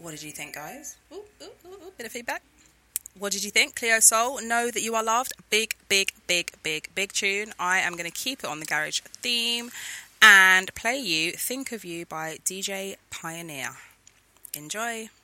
What did you think, guys? Ooh, bit of feedback. What did you think? Cleo Soul, Know That You Are Loved. Big tune. I am going to keep it on the garage theme and play you Think of You by DJ Pioneer. Enjoy.